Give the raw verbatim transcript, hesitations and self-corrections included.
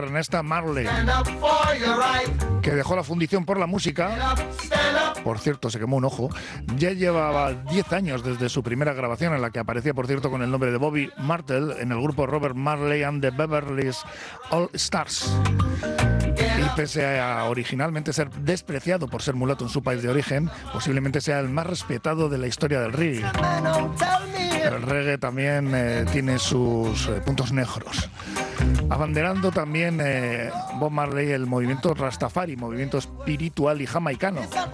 Ernesta Marley, que dejó la Fundición por la Música. Por cierto, se quemó un ojo. Ya llevaba diez años desde su primera grabación, en la que aparecía, por cierto, con el nombre de Bobby Martel, en el grupo Robert Marley and the Beverly All Stars. Y pese a originalmente ser despreciado por ser mulato en su país de origen, posiblemente sea el más respetado de la historia del reggae. El reggae también eh, tiene sus eh, puntos negros. Abanderando también eh, Bob Marley el movimiento Rastafari, movimiento espiritual y jamaicano.